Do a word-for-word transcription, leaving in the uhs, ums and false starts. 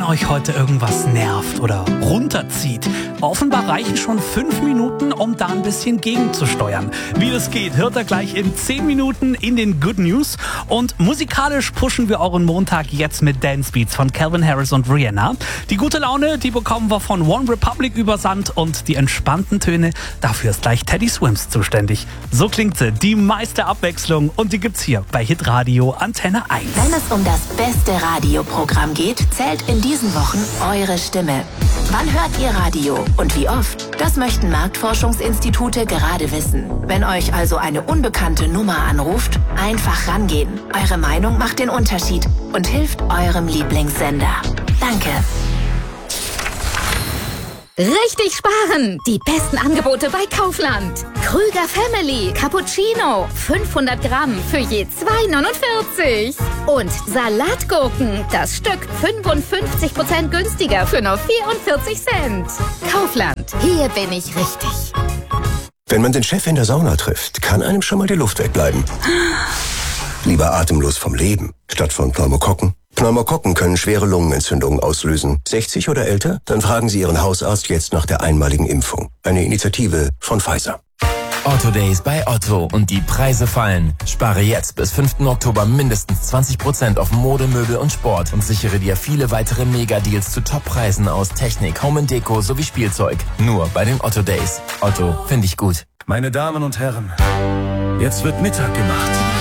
euch heute irgendwas nervt oder runterzieht, offenbar reichen schon fünf Minuten, um da ein bisschen gegenzusteuern. Wie das geht, hört ihr gleich in zehn Minuten in den Good News. Und musikalisch pushen wir euren Montag jetzt mit Dance Beats von Calvin Harris und Rihanna. Die gute Laune, die bekommen wir von One Republic übersandt und die entspannten Töne, dafür ist gleich Teddy Swims zuständig. So klingt sie, die meiste Abwechslung, und die gibt's hier bei Hitradio Antenne eins. Wenn es um das beste Radioprogramm geht, zählt in diesen Wochen eure Stimme. Wann hört ihr Radio und wie oft? Das möchten Marktforschungsinstitute gerade wissen. Wenn euch also eine unbekannte Nummer anruft, einfach rangehen. Eure Meinung macht den Unterschied und hilft eurem Lieblingssender. Danke. Richtig sparen! Die besten Angebote bei Kaufland. Krüger Family Cappuccino. fünfhundert Gramm für je zwei neunundvierzig. Und Salatgurken. Das Stück fünfundfünfzig Prozent günstiger für nur vierundvierzig Cent. Kaufland. Hier bin ich richtig. Wenn man den Chef in der Sauna trifft, kann einem schon mal die Luft wegbleiben. Lieber atemlos vom Leben, statt von Pneumokokken. Pneumokokken können schwere Lungenentzündungen auslösen. sechzig oder älter? Dann fragen Sie Ihren Hausarzt jetzt nach der einmaligen Impfung. Eine Initiative von Pfizer. Otto Days bei Otto und die Preise fallen. Spare jetzt bis fünften Oktober mindestens zwanzig Prozent auf Mode, Möbel und Sport und sichere dir viele weitere Megadeals zu Toppreisen aus Technik, Home and Deko sowie Spielzeug. Nur bei den Otto Days. Otto, finde ich gut. Meine Damen und Herren, jetzt wird Mittag gemacht.